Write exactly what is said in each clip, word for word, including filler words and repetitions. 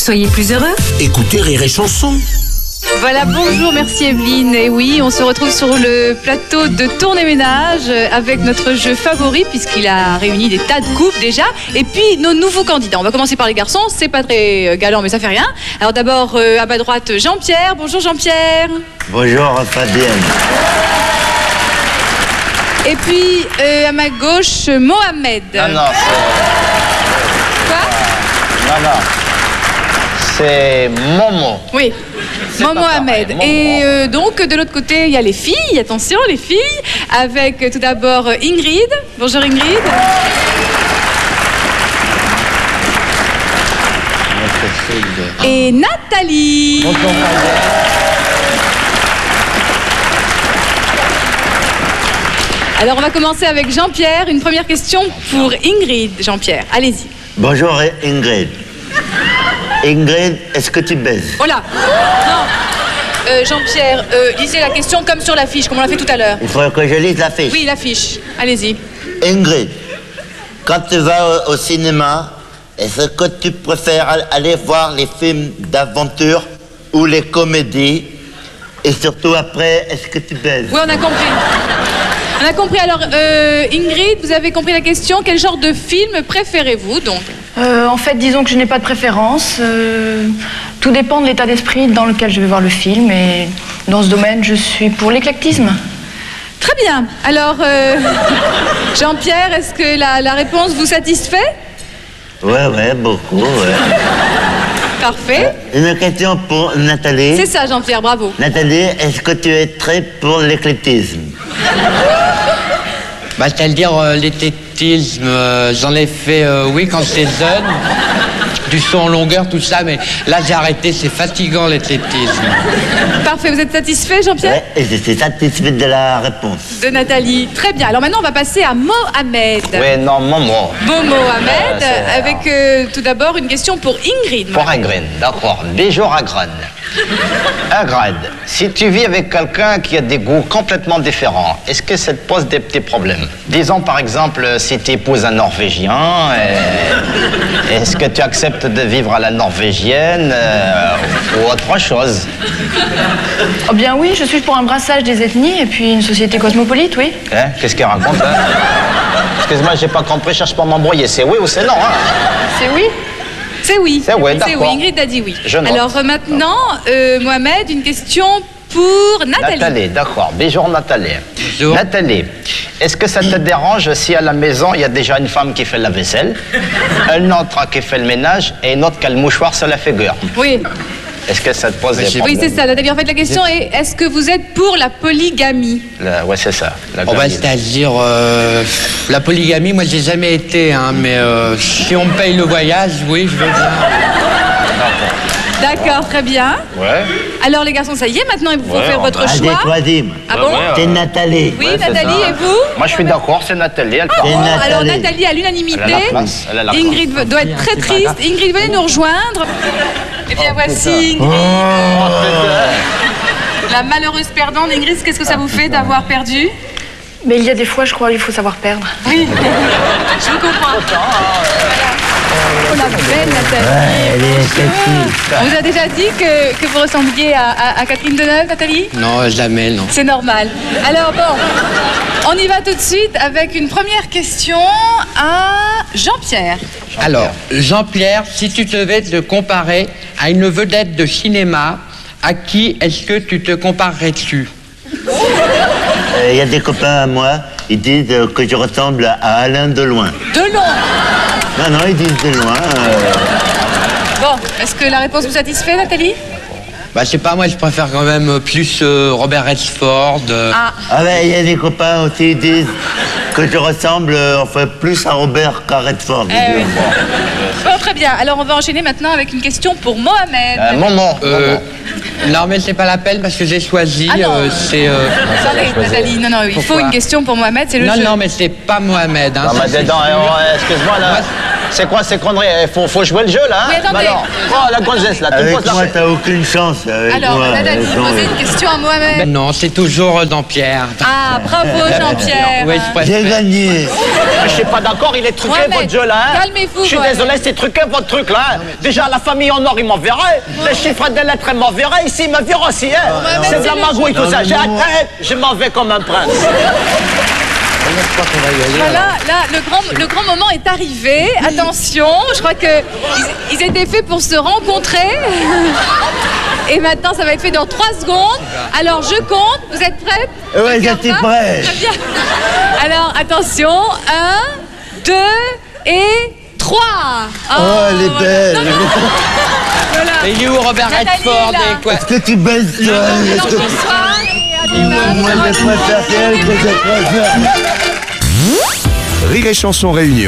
soyez plus heureux. Écoutez Rire et Chanson. Voilà, bonjour, merci Evelyne. Et oui, on se retrouve sur le plateau de Tourner Ménage avec notre jeu favori puisqu'il a réuni des tas de couples déjà. Et puis nos nouveaux candidats. On va commencer par les garçons, c'est pas très galant mais ça fait rien. Alors d'abord euh, à ma droite Jean-Pierre. Bonjour Jean-Pierre. Bonjour Fabienne. Et puis euh, à ma gauche Mohamed. Non, non, c'est... Quoi? Non, non. C'est Momo. Oui. Momo Mohamed. Momo. Et euh, donc de l'autre côté il y a les filles, attention les filles, avec euh, tout d'abord Ingrid. Bonjour Ingrid. Et Nathalie. Bonjour, Alors on va commencer avec Jean-Pierre. Une première question pour Ingrid. Jean-Pierre, allez-y. Bonjour Ingrid. Ingrid, est-ce que tu baises? Oh là. Non. Euh, Jean-Pierre, euh, lisez la question comme sur l'affiche, comme on l'a fait tout à l'heure. Il faut que je lise l'affiche. Oui, l'affiche. Allez-y. Ingrid, quand tu vas au, au cinéma, est-ce que tu préfères aller voir les films d'aventure ou les comédies? Et surtout après, est-ce que tu baises? Oui, on a compris. On a compris. Alors, euh, Ingrid, vous avez compris la question. Quel genre de film préférez-vous, donc? Euh, en fait, disons que je n'ai pas de préférence. Euh, tout dépend de l'état d'esprit dans lequel je vais voir le film. Et dans ce domaine, je suis pour l'éclectisme. Très bien. Alors, euh, Jean-Pierre, est-ce que la, la réponse vous satisfait? Ouais, ouais, beaucoup, ouais. Parfait. Euh, une question pour Nathalie. C'est ça, Jean-Pierre, bravo. Nathalie, est-ce que tu es très pour l'éclectisme? Bah, c'est-à-dire euh, l'éclectisme, euh, j'en ai fait, euh, oui, quand j'étais jeune, du son en longueur, tout ça, mais là j'ai arrêté, c'est fatigant l'éclectisme. Parfait, vous êtes satisfait, Jean-Pierre? Ouais, et je suis satisfait de la réponse. De Nathalie. Très bien. Alors maintenant, on va passer à Mohamed. Oui, non, Momo. Bon Mohamed, Euh, avec euh, tout d'abord une question pour Ingrid. Pour Ingrid, d'accord. Bonjour Ingrid. Ingrid, si tu vis avec quelqu'un qui a des goûts complètement différents, est-ce que ça te pose des petits problèmes? Disons par exemple, si tu épouses un Norvégien, et... est-ce que tu acceptes de vivre à la norvégienne euh, ou autre chose? Oh bien oui, je suis pour un brassage des ethnies et puis une société cosmopolite, oui. Hein? Qu'est-ce qu'elle raconte hein? Excuse-moi, j'ai pas compris, cherche pas à m'embrouiller. C'est oui ou c'est non hein? C'est oui. C'est oui. C'est oui, d'accord. oui. Ingrid a dit oui. Je note. Alors euh, maintenant, euh, Mohamed, une question pour Nathalie. Nathalie, d'accord. Bonjour Nathalie. Bonjour. Nathalie, est-ce que ça te dérange si à la maison, il y a déjà une femme qui fait la vaisselle, une autre qui fait le ménage et une autre qui a le mouchoir sur la figure? Oui. Est-ce que ça te pose des Oui, problèmes? c'est ça. Nathalie, en fait, la question est est-ce que vous êtes pour la polygamie? La- Ouais, c'est ça. La Oh, bah, gamine. c'est-à-dire, euh, la polygamie, moi j'ai jamais été, hein, mais euh, si on me paye le voyage, oui, je veux bien. D'accord, très bien. Ouais. Alors les garçons, ça y est, maintenant il vous faut Ouais, faire on votre va- Ah, choix. détroisième. Ah bon? C'est Nathalie. Oui, Ouais, c'est Nathalie, ça. et vous? Moi, je suis d'accord, c'est Nathalie. Elle Ah, part. C'est bon, Nathalie. alors Nathalie à l'unanimité. Elle a la place, elle a la place. Ingrid doit être très triste. Ingrid, venez nous rejoindre. Et bien voici Ingrid. Oh, La malheureuse perdante. Ingrid, qu'est-ce que ça vous fait d'avoir perdu? Mais il y a des fois, je crois, il faut savoir perdre. Oui, je vous comprends. Oh la belle Nathalie. Ouais, elle est sexy. On vous a déjà dit que, que vous ressembliez à, à- à Catherine Deneuve, Nathalie? Non, jamais, non. C'est normal. Alors bon, on y va tout de suite avec une première question à Jean-Pierre. Alors, Jean-Pierre, si tu devais te comparer à une vedette de cinéma, à qui est-ce que tu te comparerais-tu? Euh, Il y a des copains à moi, ils disent euh, que je ressemble à Alain Delon. Delon. Non, non, ils disent Delon. Euh... Bon, est-ce que la réponse vous satisfait, Nathalie? Bah, je sais pas, moi je préfère quand même plus euh, Robert Redford. euh, Ah, Ah ben, il y a des copains aussi, ils disent que je ressemble euh, enfin plus à Robert qu'à Redford. eh oui. Bon, très bien. Alors on va enchaîner maintenant avec une question pour Mohamed. Euh, Momo. euh, Momo. non, mais c'est pas la peine parce que j'ai choisi. Ah non. euh, c'est. euh, Attendez, Nathalie, non, non, il faut Pourquoi une question pour Mohamed, c'est le non, jeu. non, mais c'est pas Mohamed. Hein, Non, ça, mais c'est dedans, sûr. eh, ouais, excuse-moi là. Moi, C'est quoi ces conneries? faut, faut jouer le jeu, là, hein? Oui, attendez. Bah alors, oh, la gonzesse, là, tu Avec poses la... moi, t'as aucune chance. Avec Alors, moi, Nadal, avec vous moi. posez une question à moi-même. Non, c'est toujours dans Pierre. Ah, bravo Jean-Pierre. Oui, je préfère. J'ai gagné. Je suis pas d'accord, il est truqué, Mohamed, votre jeu, là, hein? calmez-vous, Je suis Mohamed. désolé, c'est truqué, votre truc, là, hein? Déjà, la famille en or, ils m'enverraient. Les chiffres des lettres, ils m'enverraient. Ici, ils me virent aussi, hein? Mohamed, C'est de la c'est le magouille, tout jeu. ça. Non, J'ai mais moi- hâte, je m'en vais comme un prince. Voilà, là, le grand, le grand moment est arrivé. Attention, je crois que ils, ils étaient faits pour se rencontrer. Et maintenant, ça va être fait dans trois secondes. Alors, je compte. Vous êtes prêtes? Ouais, Regarde j'étais ça. prêt. Très bien. Alors, attention. Un, deux et trois. Oh, elle est belle. Non, non. Voilà. Mais il est où Robert Nathalie Redford est là. et quoi? Est-ce que tu baises, toi? Alors, Est-ce que- bonsoir et à demain. Moi, je préfère qu'elle que je préfère. Rire et Chanson Réunion.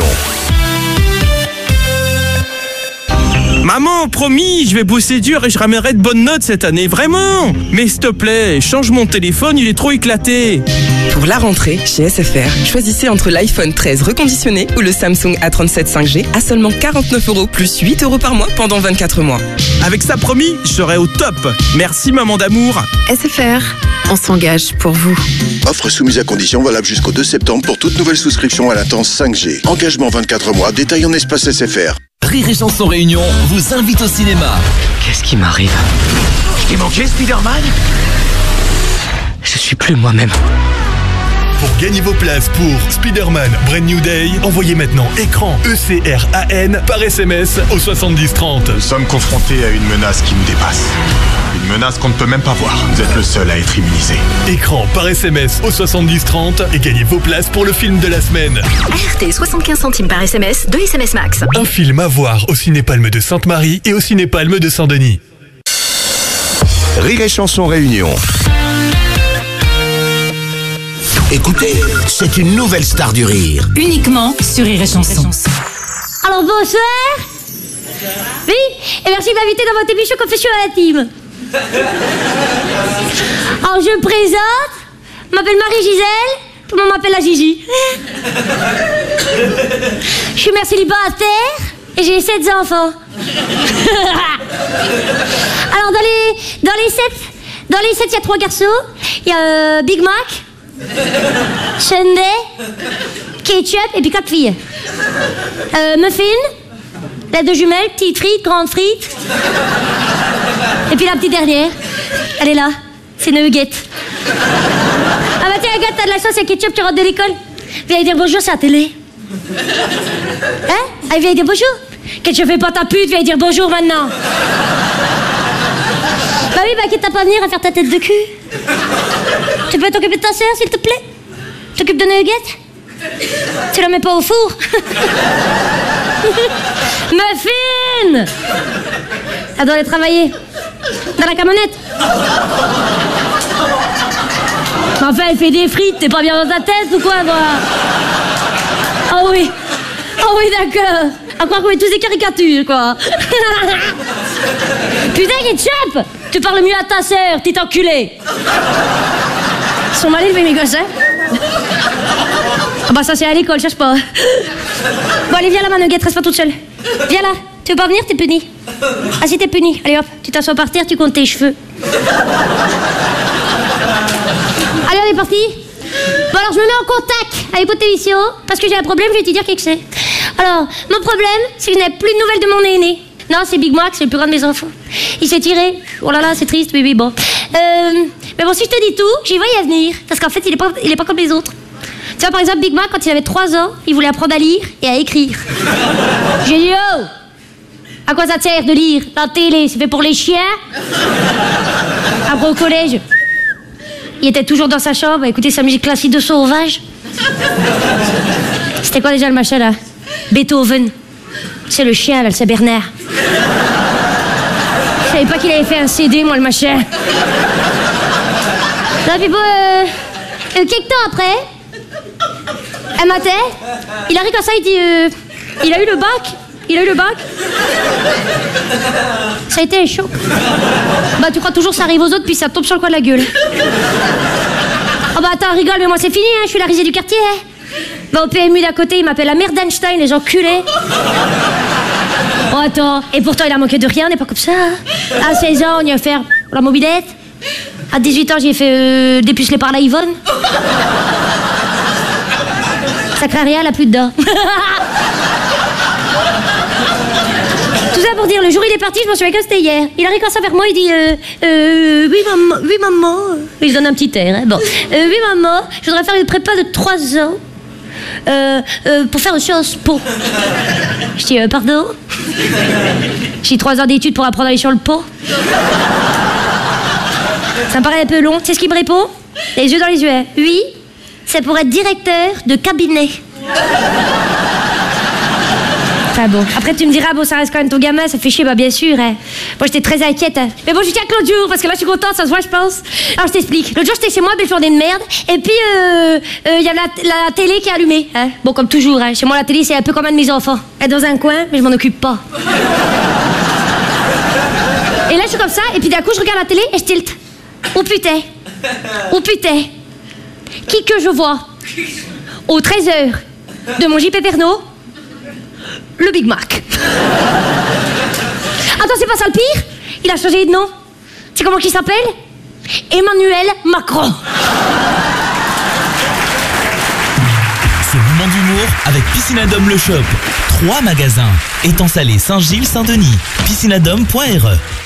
Maman, promis, je vais bosser dur et je ramènerai de bonnes notes cette année, vraiment. Mais s'il te plaît, change mon téléphone, il est trop éclaté. Pour la rentrée, chez S F R, choisissez entre l'iPhone treize reconditionné ou le Samsung A trente-sept cinq G à seulement quarante-neuf euros plus huit euros par mois pendant vingt-quatre mois. Avec ça, promis, je serai au top. Merci, maman d'amour. S F R, on s'engage pour vous. Offre soumise à condition valable jusqu'au deux septembre pour toute nouvelle souscription à latence cinq G. Engagement vingt-quatre mois, détail en espace S F R. Rire et Chanson Réunion vous invite au cinéma. Qu'est-ce qui m'arrive? Je t'ai manqué, Spider-Man? Je suis plus moi-même. Pour gagner vos places pour Spider-Man Brand New Day, envoyez maintenant écran E C R A N par S M S au soixante-dix trente. Nous sommes confrontés à une menace qui nous dépasse. Une menace qu'on ne peut même pas voir. Vous êtes le seul à être immunisé. Écran par S M S au soixante-dix trente et gagnez vos places pour le film de la semaine. R T soixante-quinze centimes par S M S, deux S M S max. Un film à voir au Ciné-Palme de Sainte-Marie et au Ciné-Palme de Saint-Denis. Rire et Chanson Réunion. Écoutez, c'est une nouvelle star du rire. Uniquement sur Rire et Chanson. Alors bonsoir. Oui, et merci de m'inviter dans votre émission Confession intime. Alors je me présente, je m'appelle Marie-Gisèle, tout le monde m'appelle la Gigi. Je suis mère célibataire et j'ai sept enfants. Alors dans les, dans les sept, dans les sept, il y a trois garçons. Il y a euh, Big Mac, Sunday, Ketchup et puis quatre filles. Euh, Muffin, la deux jumelles, petite frite, grande frite. Et puis la petite dernière, elle est là, c'est Nugget. Ah bah tiens, regarde, t'as de la sauce à ketchup, tu rentres de l'école. Viens dire bonjour, c'est la télé. Hein? Ah, viens dire bonjour. Qu'est-ce que tu fais pas ta pute, viens dire bonjour maintenant. Bah oui, bah quitte à pas venir à faire ta tête de cul. Tu peux t'occuper de ta sœur, s'il te plaît? T'occupes de Nugget? Tu la mets pas au four? Muffin! Elle doit aller travailler. Dans la camionnette. Mais enfin, elle fait des frites, t'es pas bien dans ta tête ou quoi, toi? Oh oui. Oh oui, d'accord. À croire qu'on est tous des caricatures, quoi. Putain, Ketchup! Tu parles mieux à ta sœur, t'es enculé. Ils sont mal élevés, mes gosses, hein? Ah bah ça, c'est à l'école, cherche pas. Bon, allez, viens là, ma Nugget, reste pas toute seule. Viens là. Tu veux pas venir, t'es puni. Ah si, t'es puni. Allez hop, tu t'assois par terre, tu comptes tes cheveux. Allez, on est parti. Bon, alors, je me mets en contact avec votre émission, parce que j'ai un problème, je vais te dire qu'est-ce que c'est. Alors, mon problème, c'est que je n'ai plus de nouvelles de mon aîné. Non, c'est Big Mac, c'est le plus grand de mes enfants. Il s'est tiré. Oh là là, c'est triste, oui, oui, bon. Euh, mais bon, si je te dis tout, j'y voyais venir. Parce qu'en fait, il est pas, il est pas comme les autres. Tu vois, par exemple, Big Mac, quand il avait trois ans, il voulait apprendre à lire et à écrire. J'ai dit, oh! À quoi ça sert de lire? La télé, c'est fait pour les chiens? Après, au collège, il était toujours dans sa chambre à écouter sa musique classique de sauvage. C'était quoi déjà le machin, là? Beethoven. C'est le chien, là, c'est Bernard. Je savais pas qu'il avait fait un C D, moi, le machin. Là, puis bon, euh, euh, quelques temps après, un matin, il arrive comme ça, il dit, euh, il a eu le bac, il a eu le bac. Ça a été un choc. Bah, tu crois toujours que ça arrive aux autres, puis ça tombe sur le coin de la gueule. Oh bah attends, rigole, mais moi c'est fini, hein, je suis la risée du quartier, hein. Bah, au P M U d'à côté, il m'appelle la mère d'Einstein, les enculés. Oh, attends. Et pourtant, il a manqué de rien, on n'est pas comme ça. Hein. À seize ans, on y a fait la mobilette. À dix-huit ans, j'ai fait euh, dépuceler par la Yvonne. Ça craint rien, elle a plus de dents. Tout ça pour dire, le jour où il est parti, je m'en souviens que c'était hier. Il arrive comme ça vers moi, il dit euh, euh, oui maman, oui maman. Il se donne un petit air, hein. Bon. Euh, oui maman, je voudrais faire une prépa de trois ans euh, euh, pour faire une Sciences Po. Je dis euh, pardon. J'ai trois ans d'études pour apprendre à aller sur le pot. Ça me paraît un peu long. Tu sais ce qu'il me répond? Les yeux dans les yeux. Hein. Oui, c'est pour être directeur de cabinet. Enfin bon, après tu me diras, bon ça reste quand même ton gamin, ça fait chier, bah bien sûr. Hein. Moi j'étais très inquiète. Hein. Mais bon, je tiens que l'autre jour, parce que là je suis contente, ça se voit, je pense. Alors je t'explique. L'autre jour j'étais chez moi, belle journée de merde, et puis il euh, euh, y a la, la télé qui est allumée. Hein. Bon, comme toujours, hein. Chez moi la télé c'est un peu comme un de mes enfants. Elle est dans un coin, mais je m'en occupe pas. Et là je suis comme ça, et puis d'un coup je regarde la télé et je tilte. Oh putain. Oh putain. Qui que je vois au treize heures de mon J P Pernod? Le Big Mac. Attends, c'est pas ça le pire? Il a changé de nom. Tu sais comment il s'appelle? Emmanuel Macron. Ce moment d'humour avec Piscinadome Le Shop. Trois magasins. Étang Salé, Saint-Gilles, Saint-Denis. piscinadome point R E.